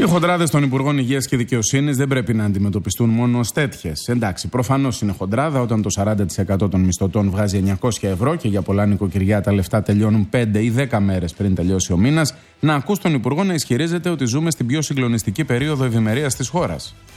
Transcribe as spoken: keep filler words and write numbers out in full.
Οι χοντράδες των Υπουργών Υγείας και Δικαιοσύνης δεν πρέπει να αντιμετωπιστούν μόνο ως τέτοιες. Εντάξει, προφανώς είναι χοντράδα όταν το σαράντα τοις εκατό των μισθωτών βγάζει εννιακόσια ευρώ και για πολλά νοικοκυριά τα λεφτά τελειώνουν πέντε ή δέκα μέρες πριν τελειώσει ο μήνας. Να ακούς τον Υπουργό να ισχυρίζεται ότι ζούμε στην πιο συγκλονιστική περίοδο ευημερίας της χώρας.